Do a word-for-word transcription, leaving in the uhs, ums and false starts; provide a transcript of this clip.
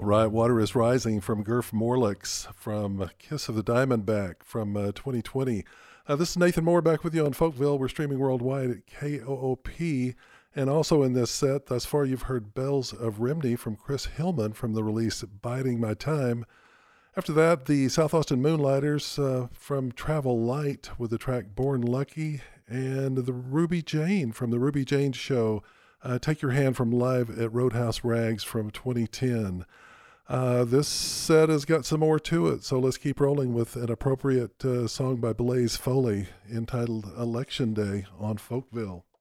All right, Water is Rising from Gurf Morlix, from Kiss of the Diamondback from uh, twenty twenty. Uh, this is Nathan Moore back with you on Folkville. We're streaming worldwide at K O O P. And also in this set, thus far you've heard Bells of Remney from Chris Hillman from the release Biding My Time. After that, the South Austin Moonlighters uh, from Travel Light with the track Born Lucky, and the Ruby Jane from the Ruby Jane Show, uh, Take Your Hand from Live at Roadhouse Rags from twenty ten. Uh, this set has got some more to it, so let's keep rolling with an appropriate uh, song by Blaze Foley entitled Election Day on Folkville.